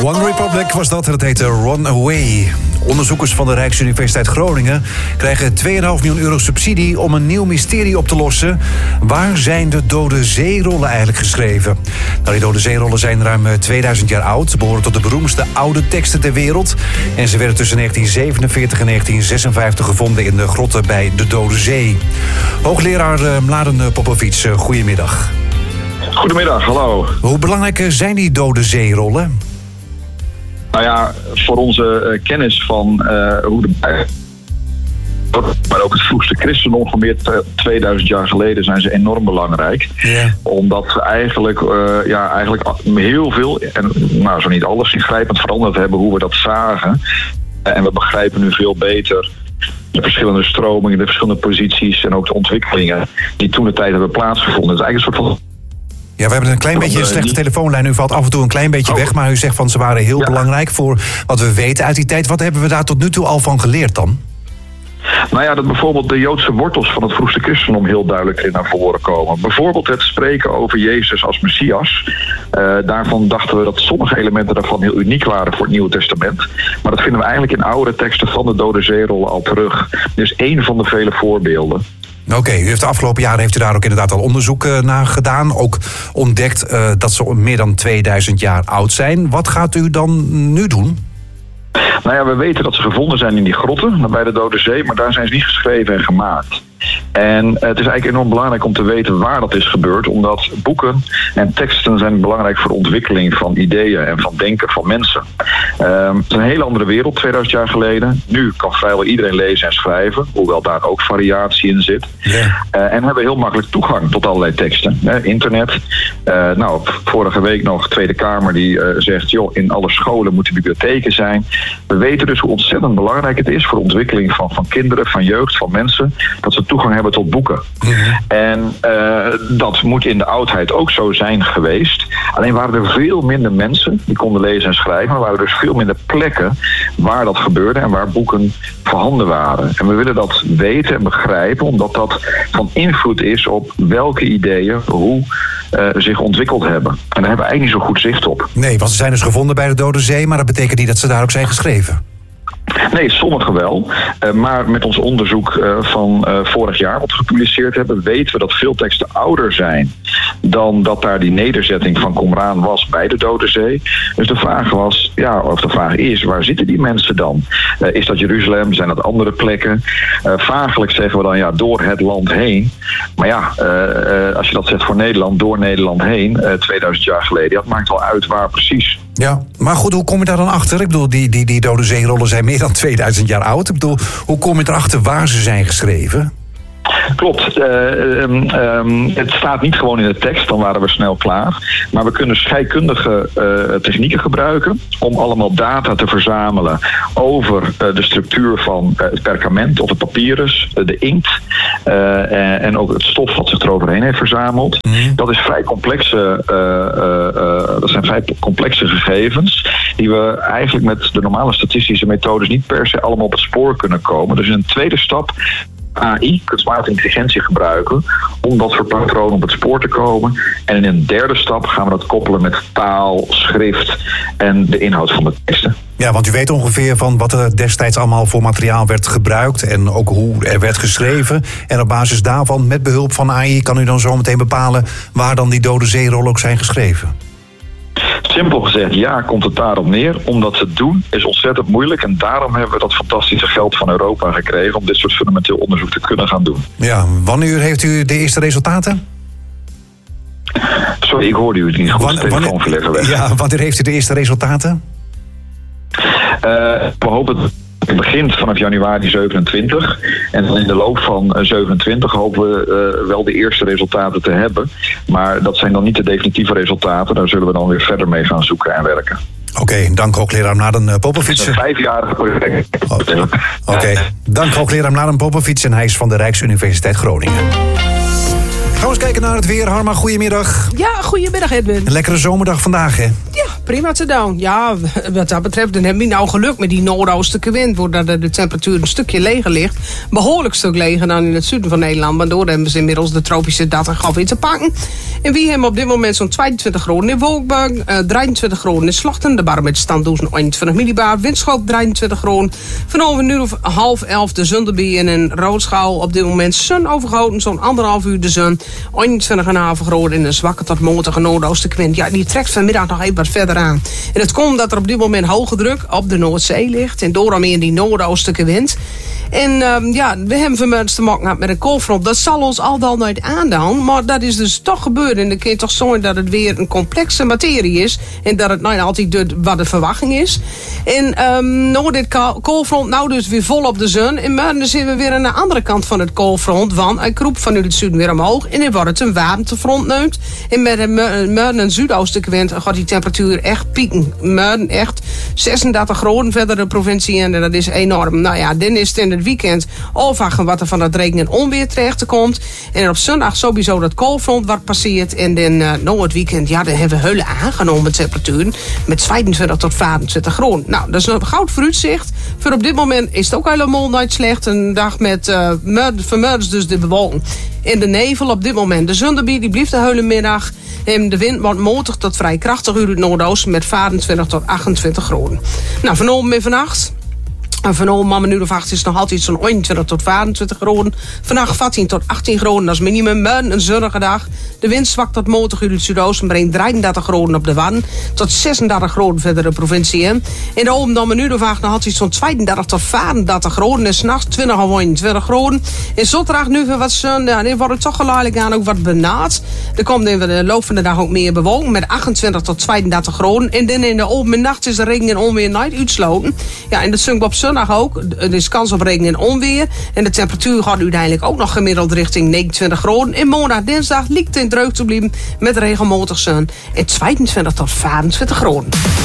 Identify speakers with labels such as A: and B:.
A: One Republic was dat, en het heette Run Away. Onderzoekers van de Rijksuniversiteit Groningen krijgen 2,5 miljoen euro subsidie om een nieuw mysterie op te lossen. Waar zijn de dode zeerollen eigenlijk geschreven? Nou, die dode zeerollen zijn ruim 2000 jaar oud. Ze behoren tot de beroemdste oude teksten ter wereld. En ze werden tussen 1947 en 1956 gevonden in de grotten bij de Dode Zee. Hoogleraar Mladen Popovic, goedemiddag.
B: Goedemiddag, hallo.
A: Hoe belangrijk zijn die dode zeerollen?
B: Nou ja, voor onze kennis van hoe de maar ook het vroegste christendom van meer 2000 jaar geleden zijn ze enorm belangrijk. Yeah. Omdat we eigenlijk heel veel, en nou zo niet alles, ingrijpend veranderd hebben hoe we dat zagen. En we begrijpen nu veel beter de verschillende stromingen, de verschillende posities en ook de ontwikkelingen die toen de tijd hebben plaatsgevonden. Het is eigenlijk een soort van...
A: Ja, we hebben een klein beetje een slechte telefoonlijn. U valt af en toe een klein beetje weg, maar u zegt van ze waren heel belangrijk voor wat we weten uit die tijd. Wat hebben we daar tot nu toe al van geleerd dan?
B: Nou ja, dat bijvoorbeeld de Joodse wortels van het vroegste christendom heel duidelijk in naar voren komen. Bijvoorbeeld het spreken over Jezus als Messias. Daarvan dachten we dat sommige elementen daarvan heel uniek waren voor het Nieuwe Testament. Maar dat vinden we eigenlijk in oudere teksten van de dode zeerollen al terug. Dit is één van de vele voorbeelden.
A: Oké, u heeft de afgelopen jaren daar ook inderdaad al onderzoek naar gedaan. Ook ontdekt dat ze meer dan 2000 jaar oud zijn. Wat gaat u dan nu doen?
B: Nou ja, we weten dat ze gevonden zijn in die grotten bij de Dode Zee, maar daar zijn ze niet geschreven en gemaakt. En het is eigenlijk enorm belangrijk om te weten waar dat is gebeurd, omdat boeken en teksten zijn belangrijk voor de ontwikkeling van ideeën en van denken van mensen. Het is een hele andere wereld 2000 jaar geleden. Nu kan vrijwel iedereen lezen en schrijven, hoewel daar ook variatie in zit. En hebben heel makkelijk toegang tot allerlei teksten. Internet. Vorige week nog Tweede Kamer die zegt, joh, in alle scholen moeten bibliotheken zijn. We weten dus hoe ontzettend belangrijk het is voor de ontwikkeling van kinderen, van jeugd, van mensen, dat ze toegang hebben tot boeken. En dat moet in de oudheid ook zo zijn geweest. Alleen waren er veel minder mensen die konden lezen en schrijven. Maar waren er dus veel minder plekken waar dat gebeurde en waar boeken voorhanden waren. En we willen dat weten en begrijpen, omdat dat van invloed is op welke ideeën, hoe zich ontwikkeld hebben. En daar hebben we eigenlijk niet zo goed zicht op.
A: Nee, want ze zijn dus gevonden bij de Dode Zee, maar dat betekent niet dat ze daar ook zijn geschreven.
B: Nee, sommige wel. Maar met ons onderzoek van vorig jaar wat we gepubliceerd hebben, weten we dat veel teksten ouder zijn dan dat daar die nederzetting van Qumran was bij de Dode Zee. Dus de vraag is, waar zitten die mensen dan? Is dat Jeruzalem? Zijn dat andere plekken? Vaaglijk zeggen we dan door het land heen. Maar als je dat zegt voor Nederland, door Nederland heen, 2000 jaar geleden, dat maakt wel uit waar precies.
A: Ja, maar goed, hoe kom je daar dan achter? Ik bedoel, die dode zeerollen zijn meer dan 2000 jaar oud. Ik bedoel, hoe kom je erachter waar ze zijn geschreven?
B: Klopt. Het staat niet gewoon in de tekst, dan waren we snel klaar. Maar we kunnen scheikundige technieken gebruiken om allemaal data te verzamelen over de structuur van het perkament of het papyrus, de inkt en ook het stof wat zich eroverheen heeft verzameld. Dat is dat zijn vrij complexe gegevens die we eigenlijk met de normale statistische methodes niet per se allemaal op het spoor kunnen komen. Dus in een tweede stap AI, kunstmatige intelligentie, gebruiken om dat soort patronen op het spoor te komen. En in een derde stap gaan we dat koppelen met taal, schrift en de inhoud van de teksten.
A: Ja, want u weet ongeveer van wat er destijds allemaal voor materiaal werd gebruikt en ook hoe er werd geschreven. En op basis daarvan, met behulp van AI, kan u dan zo meteen bepalen waar dan die dode zeerollen ook zijn geschreven.
B: Simpel gezegd, komt het daarop neer. Omdat het doen is ontzettend moeilijk. En daarom hebben we dat fantastische geld van Europa gekregen om dit soort fundamenteel onderzoek te kunnen gaan doen.
A: Ja, wanneer heeft u de eerste resultaten?
B: Sorry, ik hoorde u het niet goed.
A: Wanneer heeft u de eerste resultaten?
B: We hopen het begint vanaf januari 27. En dan in de loop van 27 hopen we wel de eerste resultaten te hebben. Maar dat zijn dan niet de definitieve resultaten. Daar zullen we dan weer verder mee gaan zoeken en werken.
A: Oké, dank hoogleraar Mladen Popovic.
B: Het is een 5-jarig project.
A: Oké, dank hoogleraar Mladen Popovic en hij is van de Rijksuniversiteit Groningen. we eens kijken naar het weer. Harma, goedemiddag.
C: Ja, goedemiddag Edwin.
A: Een lekkere zomerdag vandaag, hè?
C: Ja, prima te doen. Ja, wat dat betreft, dan heb je nou geluk met die noordoostelijke wind, doordat de temperatuur een stukje leger ligt. Behoorlijk stuk leger dan in het zuiden van Nederland. Maar door hebben ze inmiddels de tropische data gauw weer te pakken. En wie hebben op dit moment zo'n 22 graden in Wolkberg, 23 graden in Slochten. De barometerstand doet 21 millibar. Windschop 23 graden. Vanavond nu of 10:30 de zon erbij en in Roodschouw op dit moment zon overgoten. Zo'n 1,5 uur de zon. 21,5 graden in een zwakke tot matige noordoostelijke wind. Ja, die trekt vanmiddag nog even wat verder aan. En het komt dat er op dit moment hoge druk op de Noordzee ligt. En door meer die noordoostelijke wind. En we hebben vanmiddag te maken met een koolfront. Dat zal ons al wel nooit aandaan. Maar dat is dus toch gebeurd. En dan kun je toch zorgen dat het weer een complexe materie is. En dat het nooit altijd doet wat de verwachting is. En door dit koolfront nou dus weer vol op de zon. En dan zitten we weer aan de andere kant van het koolfront. Want hij kroept vanuit het zuiden weer omhoog. En dan wordt het een warmtefront neemt. En met een zuidoostelijke wind gaat die temperatuur echt pieken. Muiden echt 36 graden verder de provincie. En dat is enorm. Nou ja, dan is het in het weekend afwachten wat er van het regen en onweer terecht komt. En op zondag sowieso dat koolfront wat passeert. En dan nou het weekend, ja, dan hebben we hele aangenomen temperaturen. Met 25 tot 25 graden. Nou, dat is een goud vooruitzicht. Voor op dit moment is het ook helemaal nooit slecht. Een dag met verminderd dus de bewolking. En de nevel op dit moment. De zon erbij, die blijft de hele middag. En de wind wordt matig tot vrij krachtig uit het noordoosten met 24 tot 28 graden. Nou, vanavond en vannacht. En vanavond om een uur of 8 is het nog altijd zo'n 21 tot 24 graden. Vannacht 14 tot 18 graden, dat is minimum. Een zonnige dag. De wind zwakt tot matig uit het zuidoosten. Brengt 33 graden op de Wadden. Tot 36 graden verder de provincie in. En de om een uur of 8 nog altijd zo'n 32 tot 34 graden. En s'nachts 20 of 21 graden. In Zotterdag nu weer wat zon. Ja, dan wordt het toch geleidelijk aan ook wat benauwd. Er komt in de loop van de dag ook meer bewolking. Met 28 tot 32 graden. En dan in de open nacht is de regen en onweer nooit uitsloten. Ja, en dat zunk op zondag ook. Er is kans op regen en onweer. En de temperatuur gaat uiteindelijk ook nog gemiddeld richting 29 graden. En maandag, dinsdag lijkt het in dreug te blijven met regelmatig zon. En 22 tot 25 graden.